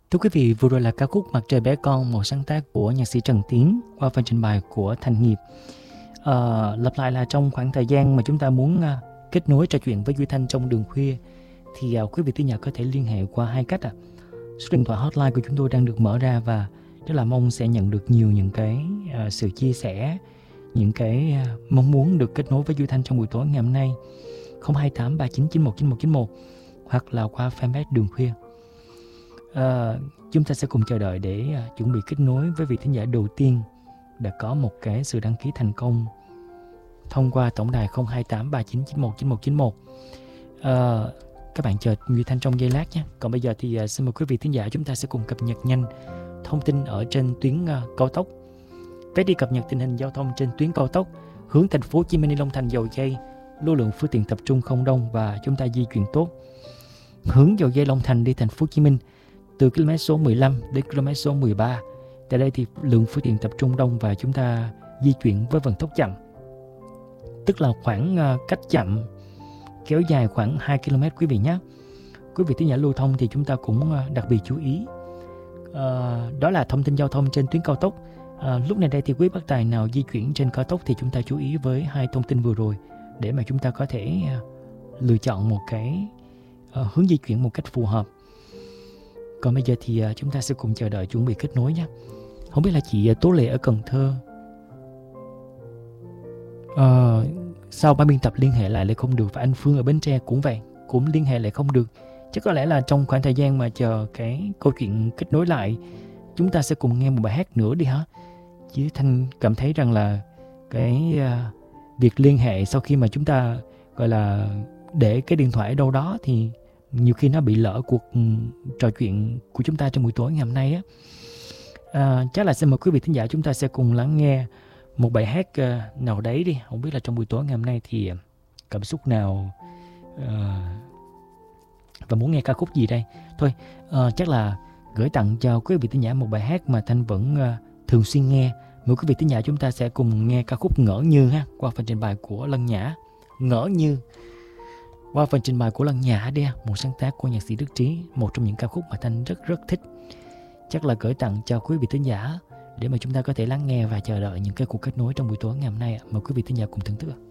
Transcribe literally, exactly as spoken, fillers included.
Thưa quý vị, vừa rồi là ca khúc Mặt trời bé con, một sáng tác của nhạc sĩ Trần Tiến qua phần trình bày của Thành Nghiệp. À, lặp lại là trong khoảng thời gian mà chúng ta muốn uh, kết nối trò chuyện với Duy Thanh trong đường khuya thì uh, quý vị thính giả có thể liên hệ qua hai cách. À. Số điện thoại hotline của chúng tôi đang được mở ra và rất là mong sẽ nhận được nhiều những cái uh, sự chia sẻ, những cái uh, mong muốn được kết nối với Duy Thanh trong buổi tối ngày hôm nay. không hai tám ba chín chín một chín một chín một hoặc là qua fanpage đường khuya. À, chúng ta sẽ cùng chờ đợi để uh, chuẩn bị kết nối với vị thính giả đầu tiên đã có một cái sự đăng ký thành công thông qua tổng đài không hai tám ba chín chín một chín một chín một. À, các bạn chờ Duy Thanh trong giây lát nhé. Còn bây giờ thì uh, xin mời quý vị thính giả chúng ta sẽ cùng cập nhật nhanh thông tin ở trên tuyến uh, cao tốc. Vé đi cập nhật tình hình giao thông trên tuyến cao tốc hướng thành phố Hồ Chí Minh đi Long Thành Dầu Giây, lưu lượng phương tiện tập trung không đông và chúng ta di chuyển tốt. Hướng Dầu Giây Long Thành đi thành phố Hồ Chí Minh từ km số mười lăm đến km số mười ba. Tại đây thì lượng phương tiện tập trung đông và chúng ta di chuyển với vận tốc chậm. Tức là khoảng uh, cách chậm kéo dài khoảng hai ki lô mét quý vị nhé. Quý vị thính giả lưu thông thì chúng ta cũng uh, đặc biệt chú ý. Uh, đó là thông tin giao thông trên tuyến cao tốc. Uh, lúc này đây thì quý bác tài nào di chuyển trên cao tốc thì chúng ta chú ý với hai thông tin vừa rồi để mà chúng ta có thể uh, lựa chọn một cái uh, hướng di chuyển một cách phù hợp. Còn bây giờ thì uh, chúng ta sẽ cùng chờ đợi chuẩn bị kết nối nhé. Không biết là chị uh, Tố Lệ ở Cần Thơ uh, sau ban biên tập liên hệ lại lại không được, và anh Phương ở Bến Tre cũng vậy, cũng liên hệ lại không được. Chắc có lẽ là trong khoảng thời gian mà chờ cái câu chuyện kết nối lại, chúng ta sẽ cùng nghe một bài hát nữa đi hả? Chứ Thanh cảm thấy rằng là cái uh, việc liên hệ sau khi mà chúng ta gọi là để cái điện thoại ở đâu đó thì nhiều khi nó bị lỡ cuộc um, trò chuyện của chúng ta trong buổi tối ngày hôm nay á. À, chắc là xin mời quý vị thính giả chúng ta sẽ cùng lắng nghe một bài hát uh, nào đấy đi. Không biết là trong buổi tối ngày hôm nay thì cảm xúc nào uh, và muốn nghe ca khúc gì đây. Thôi uh, chắc là gửi tặng cho quý vị thính giả một bài hát mà Thanh vẫn uh, thường xuyên nghe. Mời quý vị thính giả chúng ta sẽ cùng nghe ca khúc Ngỡ Như ha, qua phần trình bày của Lân Nhã. Ngỡ Như qua phần trình bày của Lân Nhã đi, một sáng tác của nhạc sĩ Đức Trí, một trong những ca khúc mà Thanh rất rất thích. Chắc là gửi tặng cho quý vị thính giả để mà chúng ta có thể lắng nghe và chờ đợi những cái cuộc kết nối trong buổi tối ngày hôm nay. Mời quý vị thính giả cùng thưởng thức.